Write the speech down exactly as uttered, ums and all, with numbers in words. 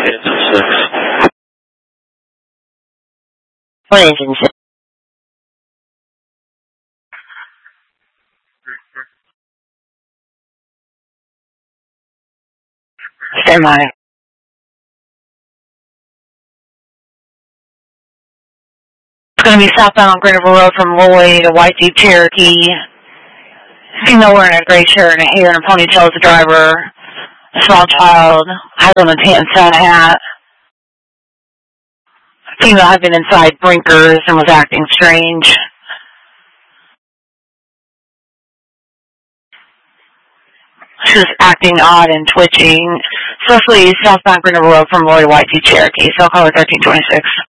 What agency? Stand by. It's going to be southbound on Greenville Road from Lloyd, a white Jeep Cherokee. Female wearing a gray shirt and a hair and a ponytail as a driver. A small child has on a tan sun hat. Female had been inside blinkers and was acting strange. She was acting odd and twitching. Especially southbound Greenville Road from Lloyd, white Jeep Cherokee. So call her thirteen twenty-six.